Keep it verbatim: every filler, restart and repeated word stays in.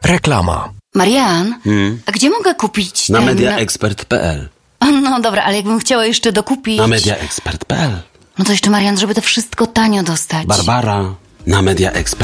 Reklama. Marian, Hmm? a gdzie mogę kupić Na ten... mediaexpert kropka p l. No dobra, ale jakbym chciała jeszcze dokupić... Na mediaexpert kropka p l. No to jeszcze, Marian, żeby to wszystko tanio dostać. Barbara, na mediaexpert